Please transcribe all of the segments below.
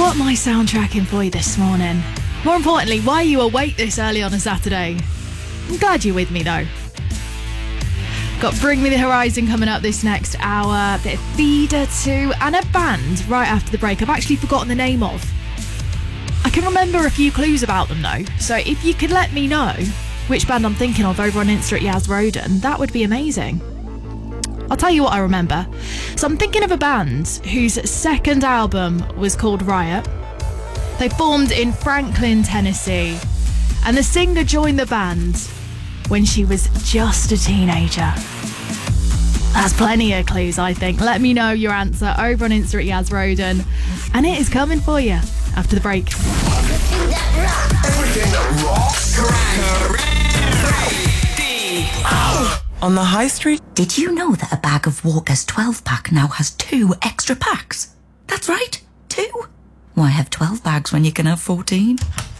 What am I soundtracking for you this morning? More importantly, why are you awake this early on a Saturday? I'm glad you're with me though. Got Bring Me the Horizon coming up this next hour, a bit of Feeder 2 and a band right after the break I've actually forgotten the name of. I can remember a few clues about them though, so if you could let me know which band I'm thinking of over on Insta at Yaz Roden, that would be amazing. I'll tell you what I remember. So I'm thinking of a band whose second album was called Riot. They formed in Franklin, Tennessee, and the singer joined the band when she was just a teenager. That's plenty of clues, I think. Let me know your answer over on Insta at Yaz Roden, and it is coming for you after the break. Everything that rocks. On the high street? Did you know that a bag of Walker's 12-pack now has 2 extra packs? That's right, 2. Why have 12 bags when you can have 14?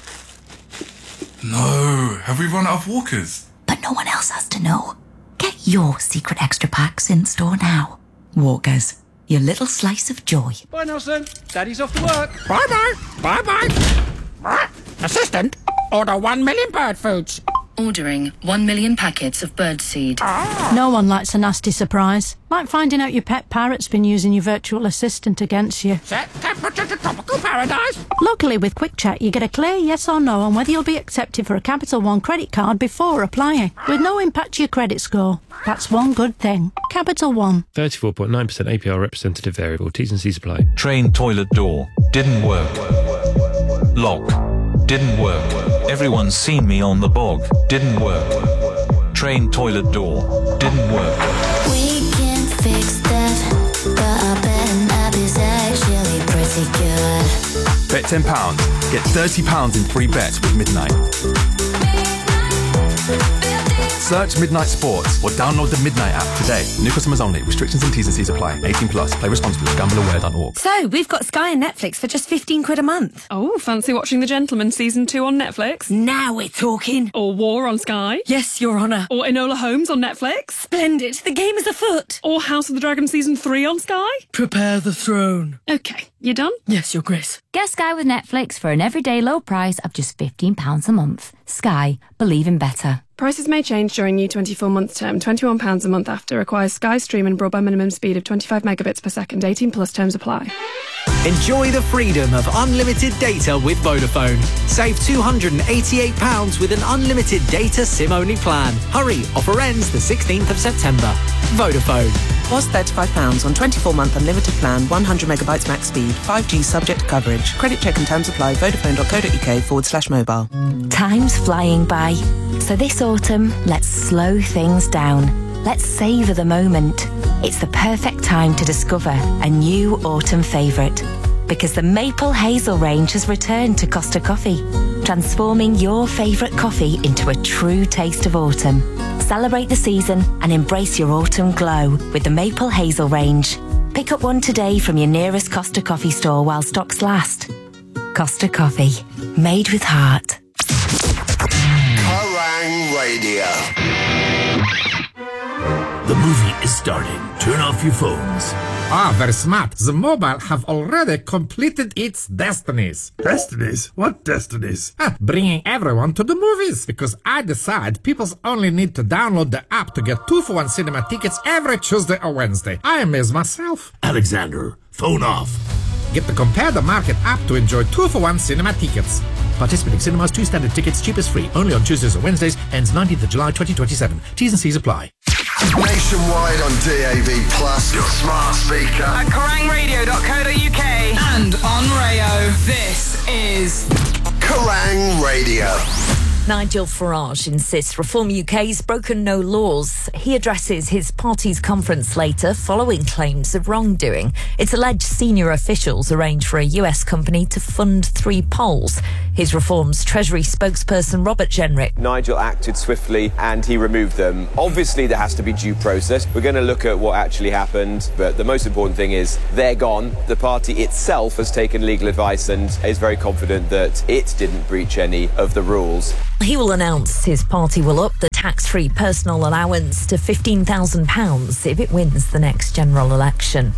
No, have we run out of Walkers? But no one else has to know. Get your secret extra packs in store now. Walker's, your little slice of joy. Bye, Nelson. Daddy's off to work. Bye-bye. Bye-bye. Assistant, order 1 million bird foods. Ordering 1 million packets of birdseed. No one likes a nasty surprise. Like finding out your pet parrot's been using your virtual assistant against you. Set temperature to tropical paradise. Luckily, with Quick Check, you get a clear yes or no on whether you'll be accepted for a Capital One credit card before applying, with no impact to your credit score. That's one good thing. Capital One. 34.9% APR representative variable. T's and C's apply. Train toilet door. Didn't work. Lock. Didn't work. Everyone's seen me on the bog. Didn't work. Train toilet door. Didn't work. We can fix that, but I bet an app is actually pretty good. Bet £10. Get £30 in free bets with Midnight. Search Midnight Sports or download the Midnight app today. New customers only. Restrictions and T's and C's apply. 18 plus. Play responsibly. GambleAware.org. So, we've got Sky and Netflix for just £15 a month. Oh, fancy watching The Gentleman Season 2 on Netflix? Now we're talking. Or War on Sky? Yes, Your Honour. Or Enola Holmes on Netflix? Splendid. The game is afoot. Or House of the Dragon Season 3 on Sky? Prepare the throne. OK, you done? Yes, Your Grace. Get Sky with Netflix for an everyday low price of just £15 a month. Sky. Believe in better. Prices may change during new 24-month term. £21 a month after. Requires Sky Stream and broadband minimum speed of 25 megabits per second. 18 plus terms apply. Enjoy the freedom of unlimited data with Vodafone. Save £288 with an unlimited data SIM-only plan. Hurry, offer ends the 16th of September. Vodafone. Was £35 on 24-month unlimited plan, 100 megabytes max speed, 5G subject to coverage. Credit check and terms apply. Vodafone.co.uk/mobile. Time's flying by. So this autumn, let's slow things down. Let's savour the moment. It's the perfect time to discover a new autumn favourite. Because the Maple Hazel range has returned to Costa Coffee, transforming your favourite coffee into a true taste of autumn. Celebrate the season and embrace your autumn glow with the Maple Hazel range. Pick up one today from your nearest Costa Coffee store while stocks last. Costa Coffee, made with heart. Kerrang Radio. The movie is starting. Turn off your phones. Ah, very smart. The mobile have already completed its destinies. Destinies? What destinies? Bringing everyone to the movies. Because I decide people only need to download the app to get 2-for-1 cinema tickets every Tuesday or Wednesday. I amaze myself. Alexander, phone off. Get the Compare the Market app to enjoy 2-for-1 cinema tickets. Participating cinemas, 2 standard tickets, cheapest free. Only on Tuesdays or Wednesdays. Ends 19th of July 2027. T's and C's apply. Nationwide on DAB+, your smart speaker. At KerrangRadio.co.uk and on Rayo. This is Kerrang Radio. Nigel Farage insists Reform UK's broken no laws. He addresses his party's conference later following claims of wrongdoing. It's alleged senior officials arranged for a US company to fund 3 polls. His Reform's Treasury spokesperson Robert Jenrick. Nigel acted swiftly and he removed them. Obviously there has to be due process. We're going to look at what actually happened, but the most important thing is they're gone. The party itself has taken legal advice and is very confident that it didn't breach any of the rules. He will announce his party will up the tax-free personal allowance to £15,000 if it wins the next general election.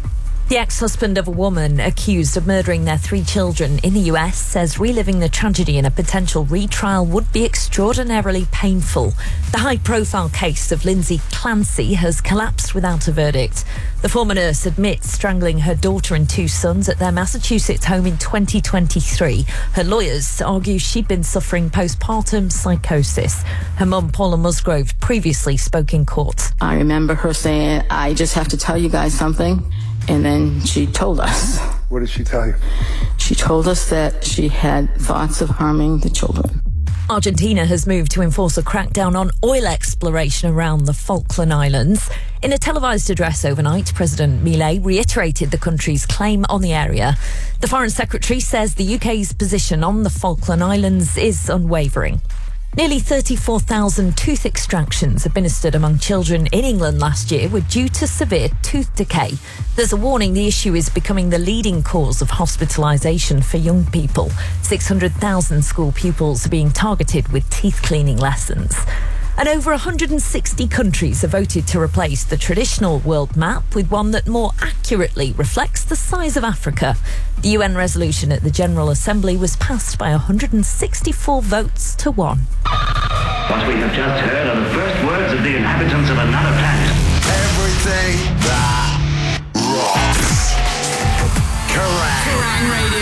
The ex-husband of a woman accused of murdering their 3 children in the US says reliving the tragedy in a potential retrial would be extraordinarily painful. The high-profile case of Lindsay Clancy has collapsed without a verdict. The former nurse admits strangling her daughter and 2 sons at their Massachusetts home in 2023. Her lawyers argue she'd been suffering postpartum psychosis. Her mum, Paula Musgrove, previously spoke in court. I remember her saying, I just have to tell you guys something. And then she told us. What did she tell you? She told us that she had thoughts of harming the children. Argentina has moved to enforce a crackdown on oil exploration around the Falkland Islands. In a televised address overnight, President Milei reiterated the country's claim on the area. The Foreign Secretary says the UK's position on the Falkland Islands is unwavering. Nearly 34,000 tooth extractions administered among children in England last year were due to severe tooth decay. There's a warning the issue is becoming the leading cause of hospitalisation for young people. 600,000 school pupils are being targeted with teeth cleaning lessons. And over 160 countries have voted to replace the traditional world map with one that more accurately reflects the size of Africa. The UN resolution at the General Assembly was passed by 164 votes to 1. What we have just heard are the first words of the inhabitants of another planet. Everything